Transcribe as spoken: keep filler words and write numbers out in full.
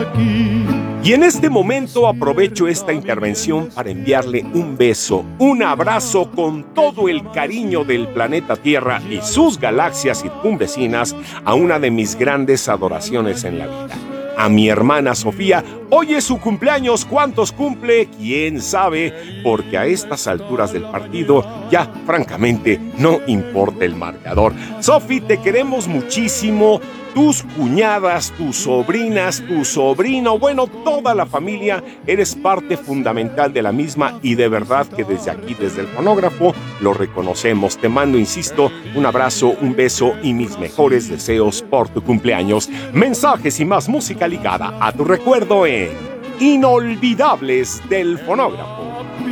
aquí. Y en este momento aprovecho esta intervención para enviarle un beso, un abrazo con todo el cariño del planeta Tierra y sus galaxias circunvecinas a una de mis grandes adoraciones en la vida, a mi hermana Sofía. Hoy es su cumpleaños. ¿Cuántos cumple? ¿Quién sabe? Porque a estas alturas del partido ya francamente no importa el marcador. Sofi, te queremos muchísimo. Tus cuñadas, tus sobrinas, tu sobrino, bueno, toda la familia, eres parte fundamental de la misma y de verdad que desde aquí, desde el fonógrafo, lo reconocemos. Te mando, insisto, un abrazo, un beso y mis mejores deseos por tu cumpleaños. Mensajes y más música ligada a tu recuerdo en Inolvidables del Fonógrafo.